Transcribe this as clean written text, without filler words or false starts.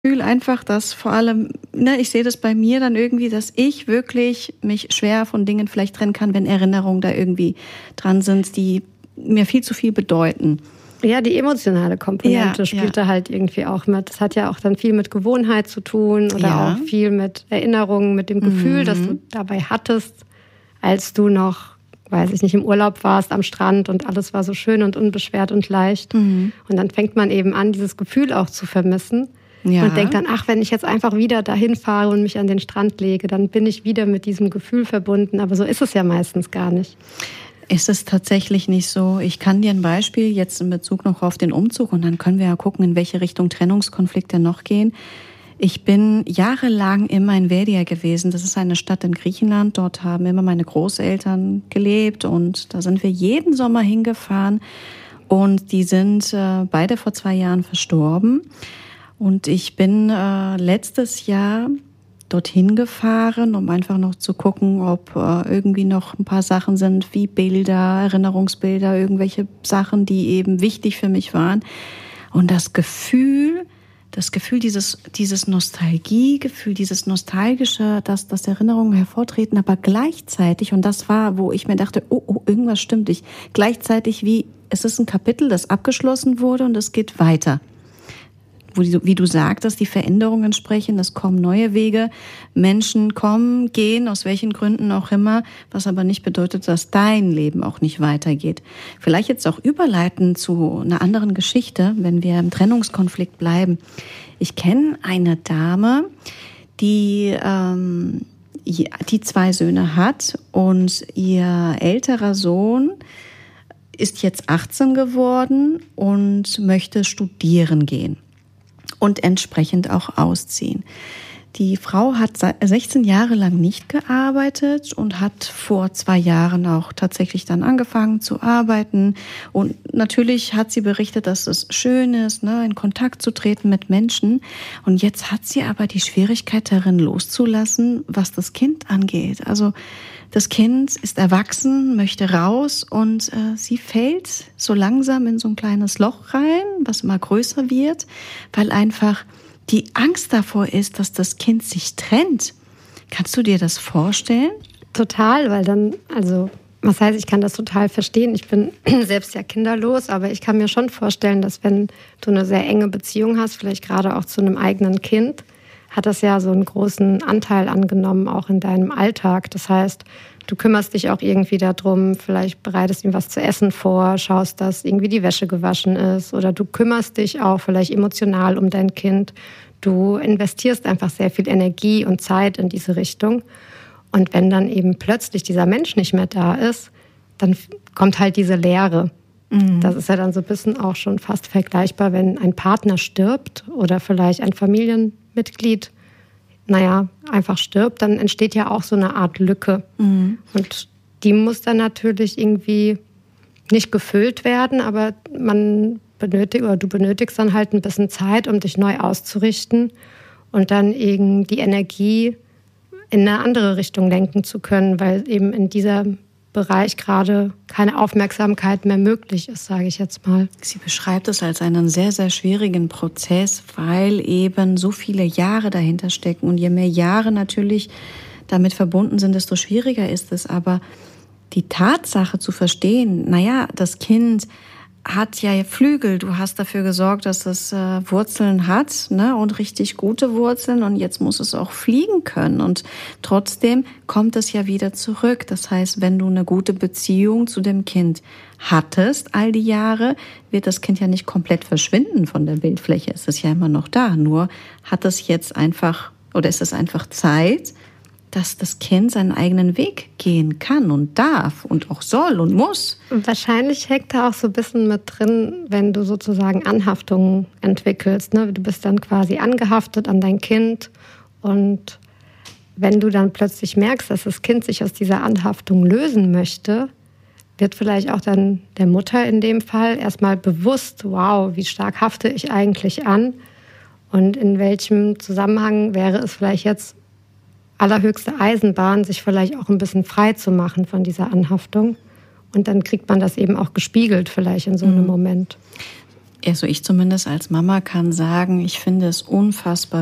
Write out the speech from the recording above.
Gefühl einfach, dass vor allem, ne, ich sehe das bei mir dann irgendwie, dass ich wirklich mich schwer von Dingen vielleicht trennen kann, wenn Erinnerungen da irgendwie dran sind, die mir viel zu viel bedeuten. Ja, die emotionale Komponente spielt da halt irgendwie auch mit. Das hat ja auch dann viel mit Gewohnheit zu tun oder auch viel mit Erinnerungen, mit dem Gefühl, das du dabei hattest, als du noch, weiß ich nicht, im Urlaub warst am Strand und alles war so schön und unbeschwert und leicht. Und dann fängt man eben an, dieses Gefühl auch zu vermissen. Und denkt dann, ach, wenn ich jetzt einfach wieder dahin fahre und mich an den Strand lege, dann bin ich wieder mit diesem Gefühl verbunden. Aber so ist es ja meistens gar nicht. Ist es tatsächlich nicht so. Ich kann dir ein Beispiel jetzt in Bezug noch auf den Umzug und dann können wir ja gucken, in welche Richtung Trennungskonflikte noch gehen. Ich bin jahrelang immer in Verdia gewesen. Das ist eine Stadt in Griechenland. Dort haben immer meine Großeltern gelebt und da sind wir jeden Sommer hingefahren. Und die sind beide vor 2 Jahren verstorben. Und ich bin letztes Jahr dorthin gefahren, um einfach noch zu gucken, ob irgendwie noch ein paar Sachen sind, wie Bilder, Erinnerungsbilder, irgendwelche Sachen, die eben wichtig für mich waren. Und das Gefühl, dieses Nostalgiegefühl, dieses Nostalgische, dass Erinnerungen hervortreten, aber gleichzeitig, und das war, wo ich mir dachte, oh, irgendwas stimmt nicht, gleichzeitig wie, es ist ein Kapitel, das abgeschlossen wurde und es geht weiter. Wie du sagtest, die Veränderungen sprechen, es kommen neue Wege, Menschen kommen, gehen, aus welchen Gründen auch immer, was aber nicht bedeutet, dass dein Leben auch nicht weitergeht. Vielleicht jetzt auch überleiten zu einer anderen Geschichte, wenn wir im Trennungskonflikt bleiben. Ich kenne eine Dame, die 2 Söhne hat und ihr älterer Sohn ist jetzt 18 geworden und möchte studieren gehen. Und entsprechend auch ausziehen. Die Frau hat 16 Jahre lang nicht gearbeitet und hat vor 2 Jahren auch tatsächlich dann angefangen zu arbeiten. Und natürlich hat sie berichtet, dass es schön ist, ne, in Kontakt zu treten mit Menschen. Und jetzt hat sie aber die Schwierigkeit darin loszulassen, was das Kind angeht. Also das Kind ist erwachsen, möchte raus und sie fällt so langsam in so ein kleines Loch rein, was immer größer wird, weil einfach die Angst davor ist, dass das Kind sich trennt. Kannst du dir das vorstellen? Total, weil dann, also was heißt, ich kann das total verstehen. Ich bin selbst ja kinderlos, aber ich kann mir schon vorstellen, dass wenn du eine sehr enge Beziehung hast, vielleicht gerade auch zu einem eigenen Kind, hat das ja so einen großen Anteil angenommen, auch in deinem Alltag. Das heißt, du kümmerst dich auch irgendwie darum, vielleicht bereitest ihm was zu essen vor, schaust, dass irgendwie die Wäsche gewaschen ist oder du kümmerst dich auch vielleicht emotional um dein Kind. Du investierst einfach sehr viel Energie und Zeit in diese Richtung. Und wenn dann eben plötzlich dieser Mensch nicht mehr da ist, dann kommt halt diese Leere. Das ist ja dann so ein bisschen auch schon fast vergleichbar, wenn ein Partner stirbt oder vielleicht ein Familienmitglied, einfach stirbt, dann entsteht ja auch so eine Art Lücke. Und die muss dann natürlich irgendwie nicht gefüllt werden, aber du benötigst dann halt ein bisschen Zeit, um dich neu auszurichten und dann eben die Energie in eine andere Richtung lenken zu können, weil eben in dieser Bereich gerade keine Aufmerksamkeit mehr möglich ist, sage ich jetzt mal. Sie beschreibt es als einen sehr, sehr schwierigen Prozess, weil eben so viele Jahre dahinter stecken. Und je mehr Jahre natürlich damit verbunden sind, desto schwieriger ist es. Aber die Tatsache zu verstehen, das Kind hat ja Flügel. Du hast dafür gesorgt, dass es Wurzeln hat, ne, und richtig gute Wurzeln. Und jetzt muss es auch fliegen können. Und trotzdem kommt es ja wieder zurück. Das heißt, wenn du eine gute Beziehung zu dem Kind hattest all die Jahre, wird das Kind ja nicht komplett verschwinden von der Bildfläche. Es ist ja immer noch da. Nur hat es jetzt einfach, oder ist es einfach Zeit, dass das Kind seinen eigenen Weg gehen kann und darf und auch soll und muss. Und wahrscheinlich hängt da auch so ein bisschen mit drin, wenn du sozusagen Anhaftungen entwickelst. Ne? Du bist dann quasi angehaftet an dein Kind und wenn du dann plötzlich merkst, dass das Kind sich aus dieser Anhaftung lösen möchte, wird vielleicht auch dann der Mutter in dem Fall erstmal bewusst, wow, wie stark hafte ich eigentlich an und in welchem Zusammenhang wäre es vielleicht jetzt allerhöchste Eisenbahn, sich vielleicht auch ein bisschen frei zu machen von dieser Anhaftung. Und dann kriegt man das eben auch gespiegelt vielleicht in so einem Moment. Also ich zumindest als Mama kann sagen, ich finde es unfassbar